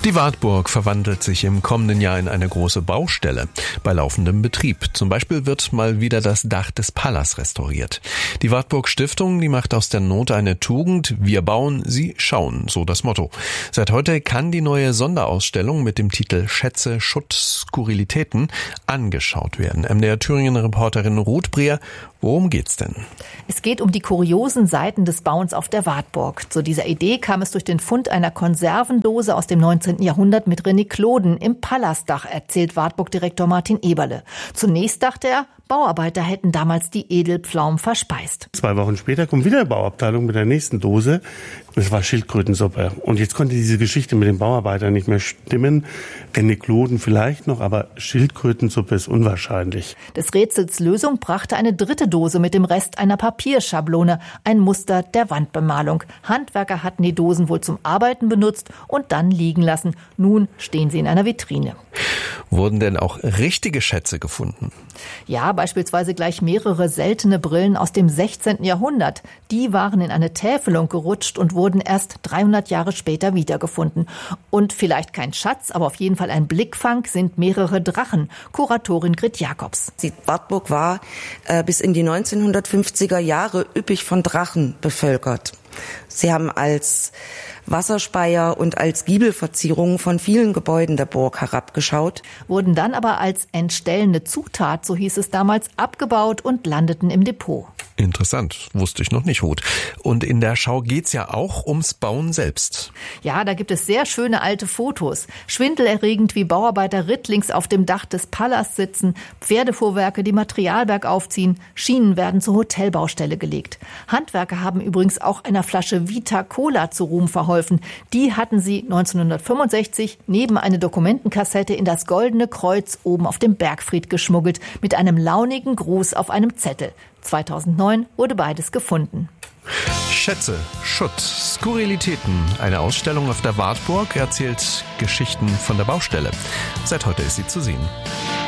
Die Wartburg verwandelt sich im kommenden Jahr in eine große Baustelle bei laufendem Betrieb. Zum Beispiel wird mal wieder das Dach des Palas restauriert. Die Wartburg Stiftung, die macht aus der Not eine Tugend. Wir bauen, sie schauen, so das Motto. Seit heute kann die neue Sonderausstellung mit dem Titel Schätze, Schutt, Skurrilitäten angeschaut werden. MDR Thüringen-Reporterin Ruth Breer, worum geht's denn? Es geht um die kuriosen Seiten des Bauens auf der Wartburg. Zu dieser Idee kam es durch den Fund einer Konservendose aus dem 19. Jahrhundert mit Renikloden im Palasdach, erzählt Wartburgdirektor Martin Eberle. Zunächst dachte er, Bauarbeiter hätten damals die Edelpflaumen verspeist. 2 Wochen später kommt wieder eine Bauabteilung mit der nächsten Dose. Das war Schildkrötensuppe. Und jetzt konnte diese Geschichte mit den Bauarbeitern nicht mehr stimmen. Renikloden vielleicht noch, aber Schildkrötensuppe ist unwahrscheinlich. Des Rätsels Lösung brachte eine dritte Dose mit dem Rest einer Papierschablone, ein Muster der Wandbemalung. Handwerker hatten die Dosen wohl zum Arbeiten benutzt und dann liegen lassen. Nun stehen sie in einer Vitrine. Wurden denn auch richtige Schätze gefunden? Ja, beispielsweise gleich mehrere seltene Brillen aus dem 16. Jahrhundert. Die waren in eine Täfelung gerutscht und wurden erst 300 Jahre später wiedergefunden. Und vielleicht kein Schatz, aber auf jeden Fall ein Blickfang sind mehrere Drachen. Kuratorin Grit Jakobs. Die Wartburg war bis in die 1950er Jahre üppig von Drachen bevölkert. Sie haben als Wasserspeier und als Giebelverzierungen von vielen Gebäuden der Burg herabgeschaut. Wurden dann aber als entstellende Zutat, so hieß es damals, abgebaut und landeten im Depot. Interessant, wusste ich noch nicht, Ruth. Und in der Schau geht's ja auch ums Bauen selbst. Ja, da gibt es sehr schöne alte Fotos. Schwindelerregend, wie Bauarbeiter rittlings auf dem Dach des Palas sitzen, Pferdefuhrwerke, die Material bergauf ziehen, Schienen werden zur Hotelbaustelle gelegt. Handwerker haben übrigens auch einer Flasche Vita Cola zu Ruhm verholfen. Die hatten sie 1965 neben eine Dokumentenkassette in das Goldene Kreuz oben auf dem Bergfried geschmuggelt, mit einem launigen Gruß auf einem Zettel. 2009 wurde beides gefunden. Schätze, Schutt, Skurrilitäten. Eine Ausstellung auf der Wartburg erzählt Geschichten von der Baustelle. Seit heute ist sie zu sehen.